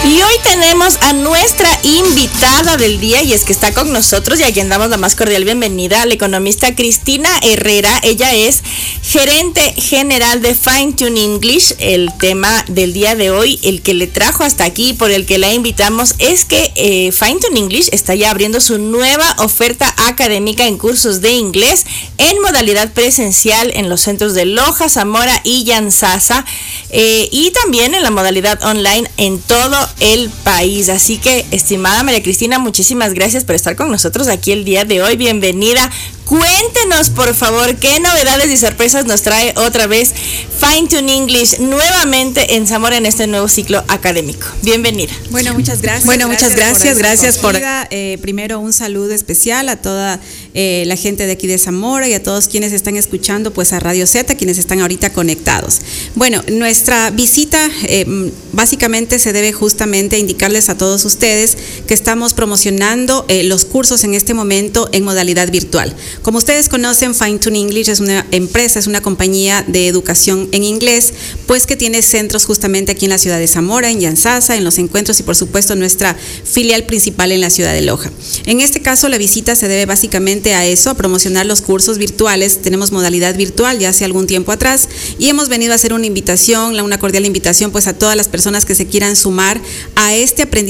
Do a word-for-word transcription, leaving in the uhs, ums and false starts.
Y hoy tenemos a nuestra invitada del día, y es que está con nosotros y a quien damos la más cordial bienvenida, a la economista Cristina Herrera. Ella es gerente general de Fine Tune English. El tema del día de hoy, el que le trajo hasta aquí, por el que la invitamos, es que eh, Fine Tune English está ya abriendo su nueva oferta académica en cursos de inglés en modalidad presencial en los centros de Loja, Zamora y Yantzaza, eh, y también en la modalidad online en todo el país. Así que, estimada María Cristina, muchísimas gracias por estar con nosotros aquí el día de hoy. Bienvenida. Cuéntenos, por favor, qué novedades y sorpresas nos trae otra vez Fine Tune English nuevamente en Zamora en este nuevo ciclo académico. Bienvenida. Bueno, muchas gracias. Bueno, muchas gracias. Gracias por... por... Eh, primero, un saludo especial a toda eh, la gente de aquí de Zamora y a todos quienes están escuchando pues a Radio Z, quienes están ahorita conectados. Bueno, nuestra visita eh, básicamente se debe justamente a indicarles a todos ustedes que estamos promocionando eh, los cursos en este momento en modalidad virtual. Como ustedes conocen, Fine Tune English es una empresa, es una compañía de educación en inglés, pues que tiene centros justamente aquí en la ciudad de Zamora, en Yantzaza, en Los Encuentros y por supuesto nuestra filial principal en la ciudad de Loja. En este caso la visita se debe básicamente a eso, a promocionar los cursos virtuales. Tenemos modalidad virtual ya hace algún tiempo atrás y hemos venido a hacer una invitación, una cordial invitación pues a todas las personas que se quieran sumar a este aprendizaje